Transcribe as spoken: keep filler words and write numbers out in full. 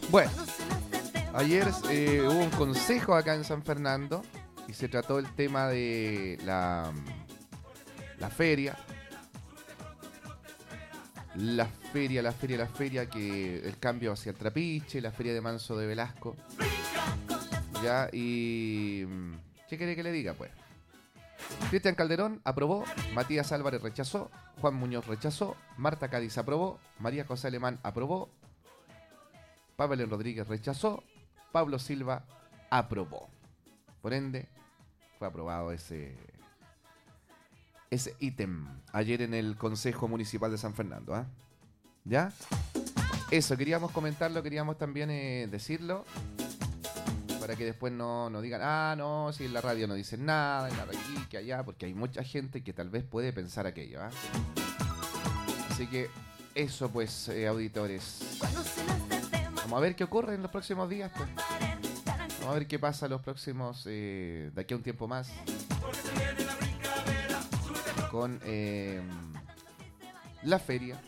Bueno, ayer eh, hubo un consejo acá en San Fernando y se trató el tema de la, la feria. La feria, la feria, la feria, que el cambio hacia el Trapiche, la feria de Manso de Velasco. Ya, y... ¿qué quiere que le diga, pues? Cristian Calderón aprobó, Matías Álvarez rechazó, Juan Muñoz rechazó, Marta Cádiz aprobó, María José Alemán aprobó, Pavel Rodríguez rechazó, Pablo Silva aprobó. Por ende, fue aprobado ese ese ítem ayer en el Consejo Municipal de San Fernando. ¿eh? ¿Ya? Eso, queríamos comentarlo, queríamos también eh, decirlo, para que después no, no digan, ah, no, si en la radio no dicen nada, en la radio aquí, que allá, porque hay mucha gente que tal vez puede pensar aquello. ¿eh? Así que eso pues, eh, auditores. Vamos a ver qué ocurre en los próximos días. Pues. Vamos a ver qué pasa los próximos, eh, de aquí a un tiempo más. Con eh, la feria.